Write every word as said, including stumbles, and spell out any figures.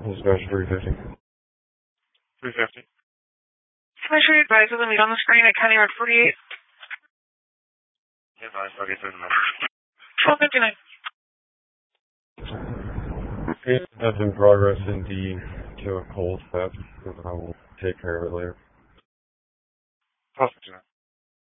Dispatch three fifty. three fifty. Make sure you advise of the meet on the screen at County Road forty-eight. Advise, I'll get through the message. twelve fifty-nine. That's in progress indeed to a cold theft. I will take care of it later. twelve fifty-nine.